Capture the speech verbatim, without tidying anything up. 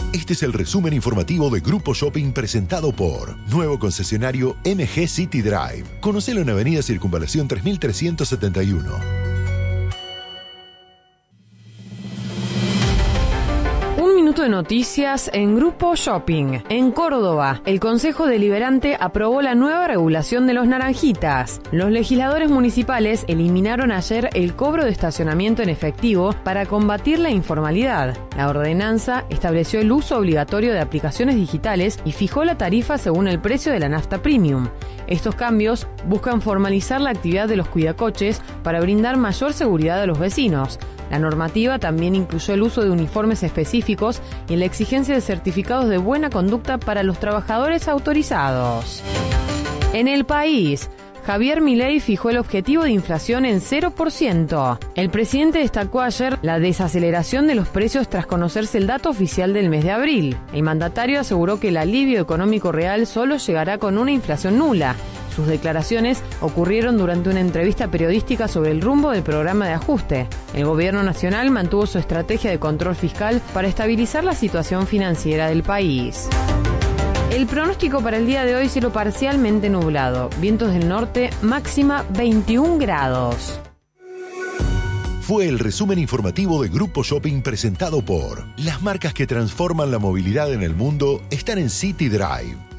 Este es el resumen informativo de Grupo Shopping presentado por nuevo concesionario M G City Drive. Conocelo en Avenida Circunvalación tres mil trescientos setenta y uno. Un minuto de noticias en Grupo Shopping. En Córdoba, el Consejo Deliberante aprobó la nueva regulación de los naranjitas. Los legisladores municipales eliminaron ayer el cobro de estacionamiento en efectivo para combatir la informalidad. La ordenanza estableció el uso obligatorio de aplicaciones digitales y fijó la tarifa según el precio de la nafta premium. Estos cambios buscan formalizar la actividad de los cuidacoches para brindar mayor seguridad a los vecinos. La normativa también incluyó el uso de uniformes específicos y la exigencia de certificados de buena conducta para los trabajadores autorizados. En el país, Javier Milei fijó el objetivo de inflación en cero por ciento. El presidente destacó ayer la desaceleración de los precios tras conocerse el dato oficial del mes de abril. El mandatario aseguró que el alivio económico real solo llegará con una inflación nula. Sus declaraciones ocurrieron durante una entrevista periodística sobre el rumbo del programa de ajuste. El gobierno nacional mantuvo su estrategia de control fiscal para estabilizar la situación financiera del país. El pronóstico para el día de hoy: cielo parcialmente nublado, vientos del norte, máxima veintiún grados. Fue el resumen informativo de Grupo Shopping presentado por las marcas que transforman la movilidad en el mundo están en City Drive.